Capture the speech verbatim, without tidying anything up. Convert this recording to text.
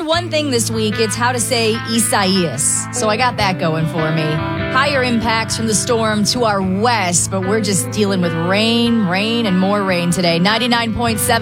learned one thing this week. It's how to say Isaias. So I got that going for me. Higher impacts from the storm to our west, but we're just dealing with rain, rain, and more rain today. ninety-nine point seven